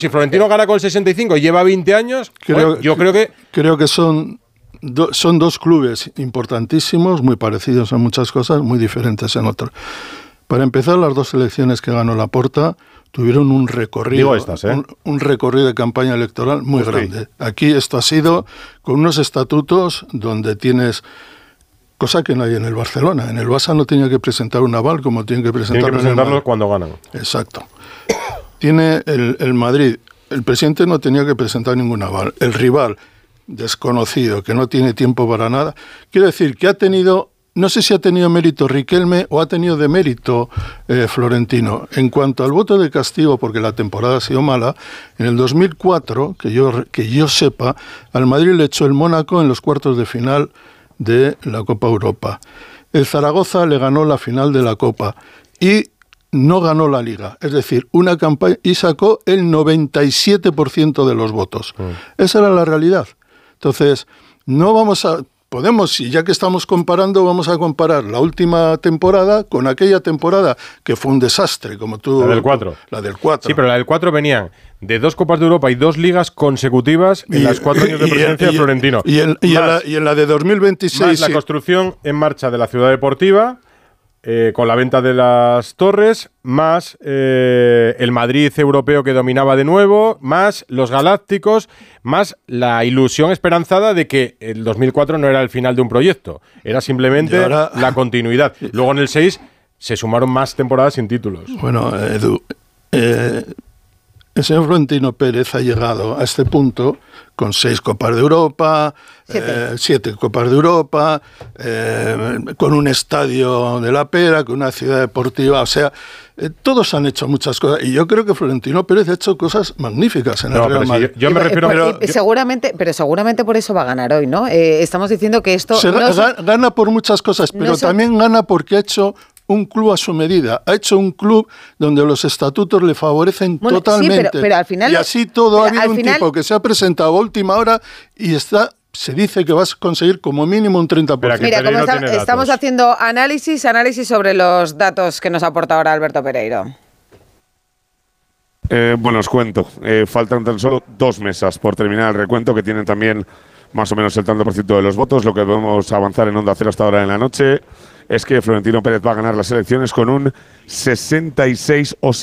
Si Florentino gana con el 65 y lleva 20 años, yo creo que... Creo que son dos clubes importantísimos, muy parecidos en muchas cosas, muy diferentes en otras. Para empezar, las dos elecciones que ganó Laporta tuvieron un recorrido, un recorrido de campaña electoral muy grande. Aquí esto ha sido con unos estatutos donde tienes... Cosa que no hay en el Barcelona. En el Barça no tenía que presentar un aval como tienen que presentarlo cuando ganan. Exacto. Tiene el Madrid. El presidente no tenía que presentar ningún aval. El rival, desconocido, que no tiene tiempo para nada. Quiero decir que ha tenido... No sé si ha tenido mérito Riquelme o ha tenido de mérito Florentino. En cuanto al voto de castigo, porque la temporada ha sido mala, en el 2004, que yo sepa, al Madrid le echó el Mónaco en los cuartos de final de la Copa Europa. El Zaragoza le ganó la final de la Copa y no ganó la Liga. Es decir, una campaña y sacó el 97% de los votos. Esa era la realidad. Entonces, no vamos a... Podemos, y ya que estamos comparando, vamos a comparar la última temporada con aquella temporada que fue un desastre, como tú... La del 4. La del 4. Sí, pero la del 4 venían de 2 Copas de Europa y 2 ligas consecutivas en las 4 años de presidencia de Florentino. Y en la de 2026... Más la construcción en marcha de la ciudad deportiva, con la venta de las torres, más el Madrid europeo que dominaba de nuevo, más los galácticos, más la ilusión esperanzada de que el 2004 no era el final de un proyecto, era simplemente la continuidad. Luego en el 6 se sumaron más temporadas sin títulos. Bueno, Edu, el señor Florentino Pérez ha llegado a este punto con 6 Copas de Europa, 7 Copas de Europa, con un estadio de la Pera, con una ciudad deportiva, o sea, todos han hecho muchas cosas, y yo creo que Florentino Pérez ha hecho cosas magníficas en el Real Madrid. Si yo me refiero seguramente por eso va a ganar hoy, ¿no? Estamos diciendo que esto... Gana por muchas cosas, pero también gana porque ha hecho un club a su medida. Ha hecho un club donde los estatutos le favorecen totalmente. Sí, pero al final... Y así todo ha habido un tipo que se ha presentado a última hora y se dice que vas a conseguir como mínimo un 30%. Mira, como estamos haciendo análisis sobre los datos que nos aporta ahora Alberto Pereiro. Bueno, os cuento. Faltan tan solo 2 mesas por terminar el recuento, que tienen también más o menos el tanto por ciento de los votos. Lo que podemos avanzar en Onda Cero hasta ahora en la noche es que Florentino Pérez va a ganar las elecciones con un 66 o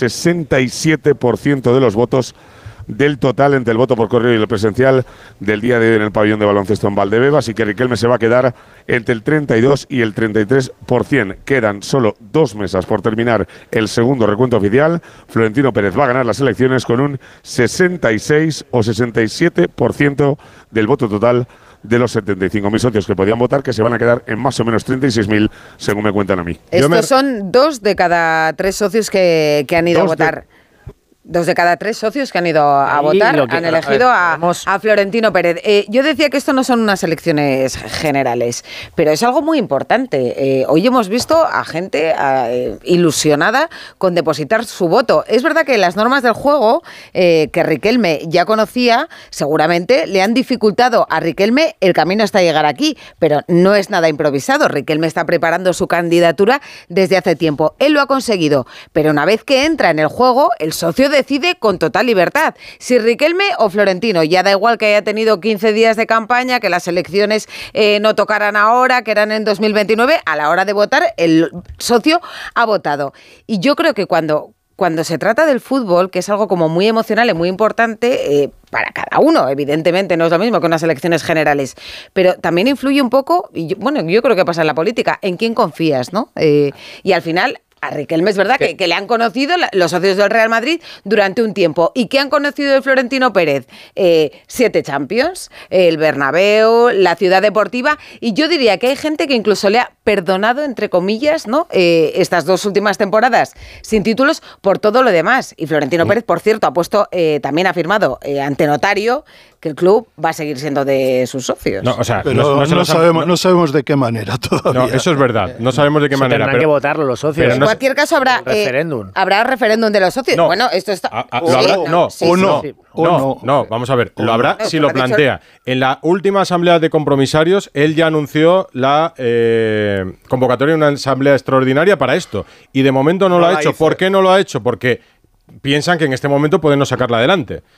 67% de los votos del total entre el voto por correo y el presencial del día de hoy en el pabellón de baloncesto en Valdebebas, y que Riquelme se va a quedar entre el 32 y el 33%. Quedan solo 2 mesas por terminar el segundo recuento oficial. Florentino Pérez va a ganar las elecciones con un 66 o 67% del voto total de los 75.000 socios que podían votar, que se van a quedar en más o menos 36.000, según me cuentan a mí. Estos son 2 de cada 3 socios que han ido a votar. 2 de cada 3 socios que han ido a votar han elegido a Florentino Pérez. Yo decía que esto no son unas elecciones generales, pero es algo muy importante. Hoy hemos visto a gente ilusionada con depositar su voto. Es verdad que las normas del juego que Riquelme ya conocía, seguramente le han dificultado a Riquelme el camino hasta llegar aquí, pero no es nada improvisado. Riquelme está preparando su candidatura desde hace tiempo. Él lo ha conseguido, pero una vez que entra en el juego, el socio decide con total libertad si Riquelme o Florentino. Ya da igual que haya tenido 15 días de campaña, que las elecciones no tocaran ahora, que eran en 2029, a la hora de votar el socio ha votado. Y yo creo que cuando se trata del fútbol, que es algo como muy emocional y muy importante para cada uno, evidentemente no es lo mismo que unas elecciones generales, pero también influye un poco, y yo creo que pasa en la política, en quién confías, ¿no? Y al final a Riquelme es verdad que le han conocido los socios del Real Madrid durante un tiempo. ¿Y qué han conocido de Florentino Pérez? 7 Champions, el Bernabéu, la ciudad deportiva, y yo diría que hay gente que incluso le ha perdonado, entre comillas, ¿no? Estas 2 últimas temporadas sin títulos por todo lo demás. Y Florentino Pérez, por cierto, ha puesto, también ha firmado ante notario que el club va a seguir siendo de sus socios. No, o sea, pero no sabemos de qué manera todavía. No, eso es verdad. No sabemos de qué manera. Tendrán que votarlo los socios. En cualquier caso habrá referéndum de los socios. No. Bueno, esto está... No, vamos a ver. Lo habrá si lo plantea. En la última asamblea de compromisarios, él ya anunció la convocatoria de una asamblea extraordinaria para esto. Y de momento no lo ha hecho. ¿Por qué no lo ha hecho? Porque piensan que en este momento pueden no sacarla adelante.